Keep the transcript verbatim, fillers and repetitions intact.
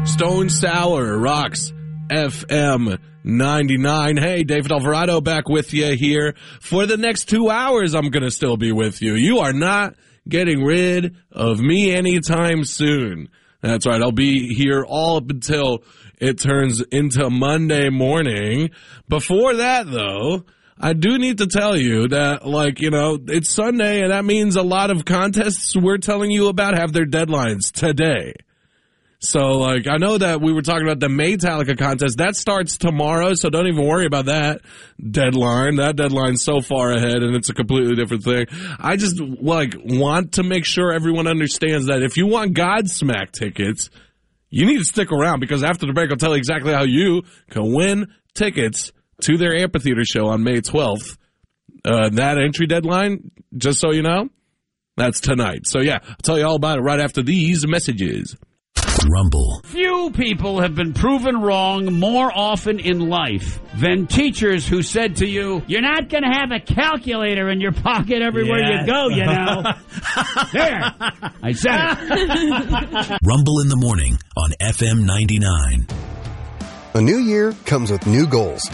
Stone Sour rocks F M ninety-nine. Hey, David Alvarado back with you here. For the next two hours, I'm going to still be with you. You are not getting rid of me anytime soon. That's right. I'll be here all up until it turns into Monday morning. Before that, though, I do need to tell you that, like, you know, it's Sunday, and that means a lot of contests we're telling you about have their deadlines today. So, like, I know that we were talking about the Maytalica contest. That starts tomorrow, so don't even worry about that deadline. That deadline's so far ahead, and it's a completely different thing. I just, like, want to make sure everyone understands that if you want Godsmack tickets, you need to stick around, because after the break, I'll tell you exactly how you can win tickets to their amphitheater show on May twelfth. Uh, that entry deadline, just so you know, that's tonight. So, yeah, I'll tell you all about it right after these messages. Rumble. Few people have been proven wrong more often in life than teachers who said to you, you're not going to have a calculator in your pocket everywhere Yeah. you go, you know. There. I said it. Rumble in the morning on F M ninety-nine. A new year comes with new goals.